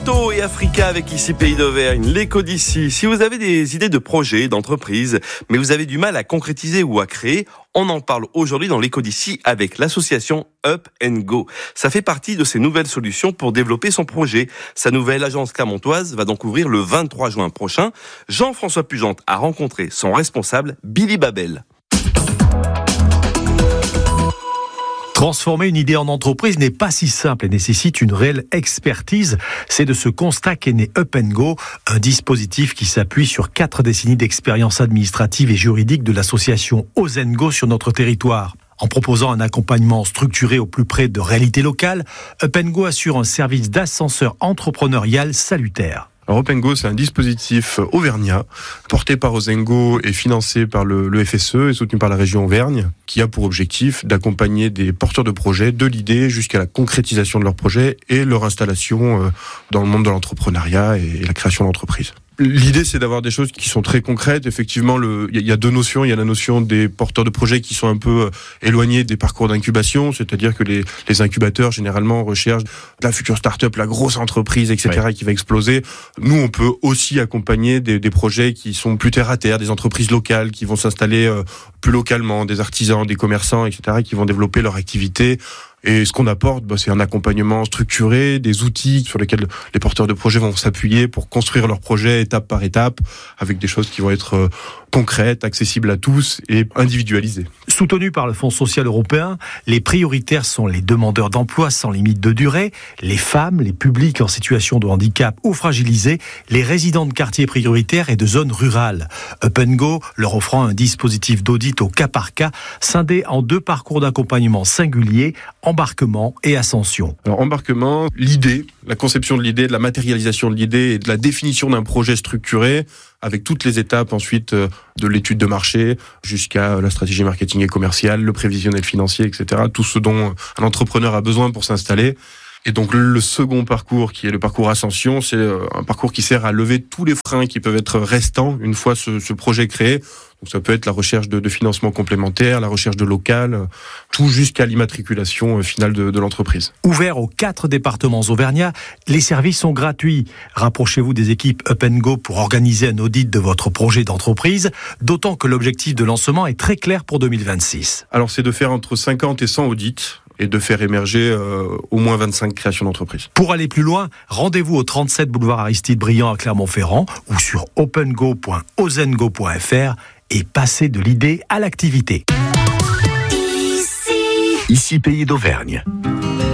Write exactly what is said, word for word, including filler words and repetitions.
Toto et Africa avec ici Pays d'Auvergne, l'écho d'ici. Si vous avez des idées de projets, d'entreprises, mais vous avez du mal à concrétiser ou à créer, on en parle aujourd'hui dans l'écho d'ici avec l'association Up and Go. Ça fait partie de ces nouvelles solutions pour développer son projet. Sa nouvelle agence clermontoise va donc ouvrir le vingt-trois juin prochain. Jean-François Pugente a rencontré son responsable, Billy Babel. Transformer une idée en entreprise n'est pas si simple et nécessite une réelle expertise. C'est de ce constat qu'est né Up and Go, un dispositif qui s'appuie sur quatre décennies d'expérience administrative et juridique de l'association Ozengo sur notre territoire. En proposant un accompagnement structuré au plus près de réalités locales, Up and Go assure un service d'ascenseur entrepreneurial salutaire. Alors Up and Go, c'est un dispositif auvergnat porté par Ozengo et financé par le, le F S E et soutenu par la région Auvergne, qui a pour objectif d'accompagner des porteurs de projets de l'idée jusqu'à la concrétisation de leur projet et leur installation dans le monde de l'entrepreneuriat et la création d'entreprises. L'idée, c'est d'avoir des choses qui sont très concrètes. Effectivement, le, il y, y a deux notions. Il y a la notion des porteurs de projets qui sont un peu éloignés des parcours d'incubation, c'est-à-dire que les, les incubateurs, généralement, recherchent la future start-up, la grosse entreprise, et cetera, oui, qui va exploser. Nous, on peut aussi accompagner des, des projets qui sont plus terre à terre, des entreprises locales qui vont s'installer euh, plus localement, des artisans, des commerçants, et cetera, qui vont développer leur activité. Et ce qu'on apporte, bah, c'est un accompagnement structuré, des outils sur lesquels les porteurs de projets vont s'appuyer pour construire leur projet étape par étape, avec des choses qui vont être euh, concrètes, accessibles à tous et individualisées. Soutenu par le Fonds social européen, les prioritaires sont les demandeurs d'emploi sans limite de durée, les femmes, les publics en situation de handicap ou fragilisés, les résidents de quartiers prioritaires et de zones rurales. Up and Go leur offrant un dispositif d'audit au cas par cas, scindé en deux parcours d'accompagnement singuliers, embarquement et ascension. Alors embarquement, l'idée, la conception de l'idée, de la matérialisation de l'idée et de la définition d'un projet structuré avec toutes les étapes ensuite de l'étude de marché jusqu'à la stratégie marketing et commerciale, le prévisionnel financier, et cetera. Tout ce dont un entrepreneur a besoin pour s'installer. Et donc le second parcours, qui est le parcours ascension, c'est un parcours qui sert à lever tous les freins qui peuvent être restants une fois ce, ce projet créé. Donc ça peut être la recherche de, de financement complémentaire, la recherche de local, tout jusqu'à l'immatriculation finale de, de l'entreprise. Ouvert aux quatre départements auvergnats, les services sont gratuits. Rapprochez-vous des équipes Up and Go pour organiser un audit de votre projet d'entreprise, d'autant que l'objectif de lancement est très clair pour deux mille vingt-six. Alors c'est de faire entre cinquante et cent audits et de faire émerger euh, au moins vingt-cinq créations d'entreprises. Pour aller plus loin, rendez-vous au trente-sept boulevard Aristide Briand à Clermont-Ferrand ou sur opengo point ozengo point f r et passez de l'idée à l'activité. Ici, Ici Pays d'Auvergne.